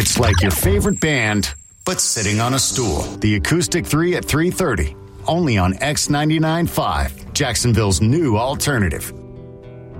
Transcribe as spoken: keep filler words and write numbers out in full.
It's like your favorite band, but sitting on a stool. The Acoustic three at three thirty, only on X ninety-nine point five, Jacksonville's new alternative.